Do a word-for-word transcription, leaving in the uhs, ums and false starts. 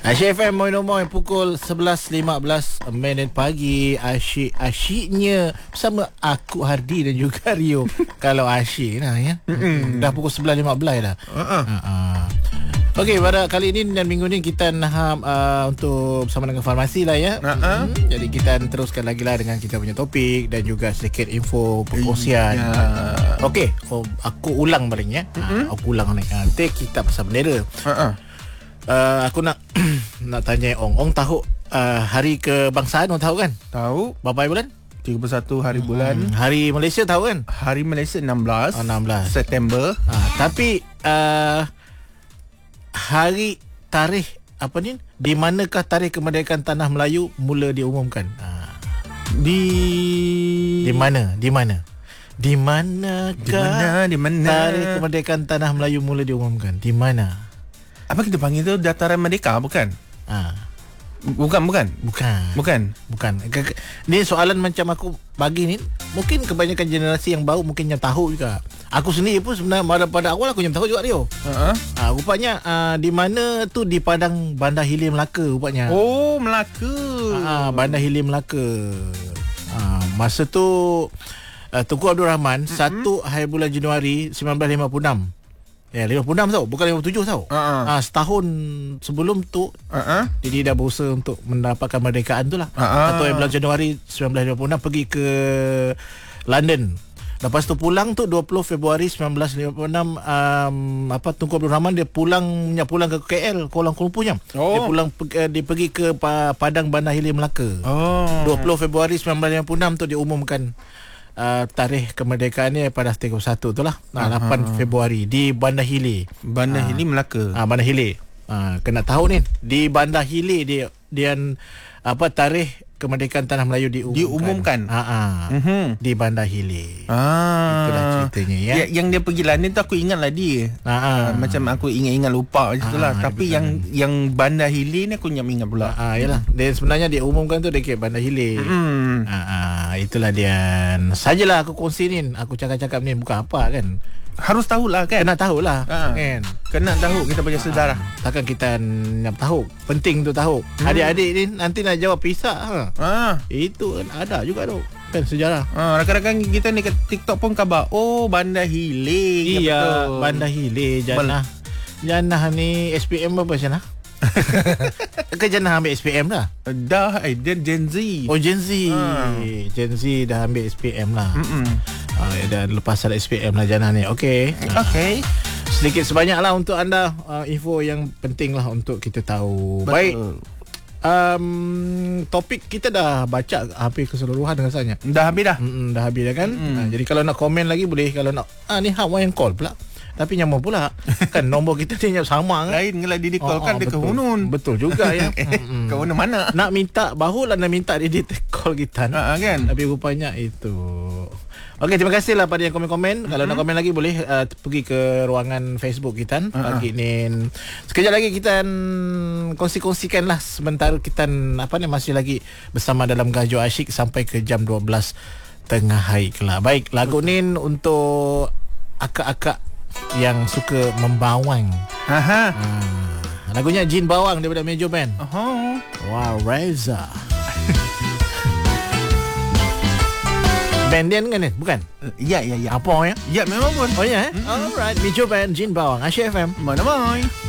Asyik F M Moin-Moin pukul sebelas lima belas minit pagi. Asyik-asyiknya bersama aku Hardi dan juga Rio. Kalau asyik lah ya. Mm-mm. Dah pukul sebelas lima belas dah. Uh-uh. Uh-uh. Okey, pada kali ini dan minggu ni kita nak uh, untuk bersama dengan farmasi lah ya. Uh-uh. Hmm, jadi kita teruskan lagi lah dengan kita punya topik dan juga sedikit info perkongsian. Yeah. Okey, oh, aku ulang balik ya. Uh-huh. Aku ulang ni. Nanti kita pasal bendera. Uh-uh. Uh, aku nak nak tanya Ong. Ong tahu uh, hari kebangsaan Ong tahu kan? Tahu. Berapa bulan? tiga puluh satu hari bulan. Hmm. Hari Malaysia tahu kan? Hari Malaysia enam belas. Oh, enam belas September. Uh, tapi uh, hari tarikh apa ni? Di manakah tarikh kemerdekaan tanah Melayu mula diumumkan? Uh. Di Di mana? Di mana? Di manakah Di mana? Di mana? tarikh kemerdekaan tanah Melayu mula diumumkan? Di mana? Apa kita panggil tu Dataran Merdeka bukan? Ah. Bukan bukan. Bukan. Bukan. Bukan. Ni soalan macam aku bagi ni, mungkin kebanyakan generasi yang baru mungkin yang tahu juga. Aku sendiri pun sebenarnya pada, pada awal aku yang tahu juga Rio. Uh-huh. Ah, rupanya ah, di mana tu di Padang Bandar Hilir Melaka rupanya. Oh, Melaka. Ah, Bandar Hilir Melaka. Ah, masa tu ah, Tunku Abdul Rahman mm-hmm. satu hari bulan Januari sembilan belas lima puluh enam. Ya, lima puluh enam tau, bukan lima puluh tujuh tau. Uh-huh. Ah, setahun sebelum tu, uh-huh. jadi dia berusaha untuk mendapatkan merdekaan tu lah. Uh-huh. Satu bulan Januari sembilan belas lima puluh enam pergi ke London. Lepas tu pulang tu dua puluh Februari sembilan belas lima puluh enam um, apa Tunku Abdul Rahman dia pulang pulang ke K L, Kuala Lumpurnya. Oh. Dia pulang dia pergi ke Padang Bandar Hilir Melaka. Oh. dua puluh Februari sembilan belas lima puluh enam tu diumumkan Uh, tarikh kemerdekaan ni pada tiga puluh satu tu lah. Nah, lapan Februari di Bandar Hilir. Bandar Hilir Melaka. Ah, Bandar Hilir. Ah, kena tahu ni di Bandar Hilir dia dia apa tarikh kemerdekaan tanah Melayu diumumkan. Diumumkan. Ha ah. Uh-huh. Di Bandar Hilir. Ah. Itulah ceritanya ya. ya. Yang dia pergi London tu aku ingat lah dia. Ha ah. uh, macam aku ingat-ingat lupa macam itulah. Tapi yang London. Yang Bandar Hilir ni aku ingat pula. Ah, yalah. Dia sebenarnya dia umumkan tu dekat Bandar Hilir. Hmm. Ha ah, itulah dia. Sajalah aku kongsi ni. Aku cakap-cakap ni bukan apa kan. Harus tahulah kan. Kena tahulah ha. Kan. Kena tahu kita punya sejarah. Ha. Takkan kita nak tahu. Penting tu tahu. Hmm. Adik-adik ni nanti nak jawab pisah ha. Ha. Itu kan ada juga tu. Kan sejarah. Ha, rakan-rakan kita ni kat TikTok pun khabar. Oh, Bandar Hilir. Iya, Bandar Hilir Janah. Janah ni S P M apa Janah? Ke Janah ambil S P M dah? Dah, eh, dia Gen Z. Oh, Gen Z. Ha. Gen Z dah ambil S P M lah. Mm-mm. Ah, dah lepas ada S P M lah Janah ni. Okey. Okey. Sedikit sebanyak lah untuk anda uh, info yang penting lah untuk kita tahu. Betul. Baik. Um, topik kita dah baca hampir keseluruhan rasanya. Dah habis dah? Mm-mm, dah habis dah kan. Nah, jadi kalau nak komen lagi boleh. Kalau nak ah ni hak yang call pula. Tapi nyamuk pula. Kan nombor kita ni sama kan. Lain kalau dia call oh, kan oh, dia ke Hunun. Betul juga ya. Ke Hunun mana? Nak minta barulah nak minta dia, dia call kita. Ha, kan. Tapi rupanya itu. Okey, terima kasih lah pada yang komen-komen. Mm-hmm. Kalau nak komen lagi boleh uh, pergi ke ruangan Facebook kita uh-huh. pagi ni. Sekejap lagi kita kongsi-kongsikan lah sementara kita apa ni masih lagi bersama dalam Gajo Asyik sampai ke jam dua belas tengah hari kelak. Baik, lagu ni untuk akak-akak yang suka membawang. Aha. Uh, lagunya Jin Bawang daripada Major Band. Uh-huh. Wow, Reza. Band dia kan ni? Bukan? Ya, ya, ya. Apa ya? Ya, memang pun. Oh ya? Eh? Mm-hmm. Alright. Major Band, Jin Bawang. Asyik F M. Mana-mana.